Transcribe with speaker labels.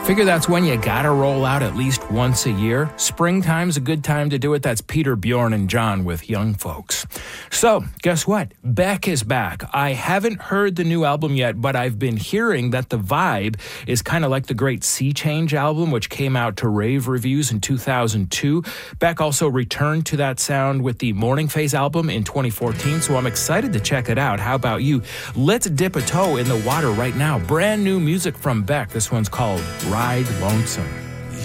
Speaker 1: Figure that's when you gotta roll out at least once a year. Springtime's a good time to do it. That's Peter, Bjorn, and John with Young Folks. So, guess what? Beck is back. I haven't heard the new album yet, but I've been hearing that the vibe is kind of like the great Sea Change album, which came out to rave reviews in 2002. Beck also returned to that sound with the Morning Phase album in 2014, so I'm excited to check it out. How about you? Let's dip a toe in the water right now. Brand new music from Beck. This one's called Ride Lonesome.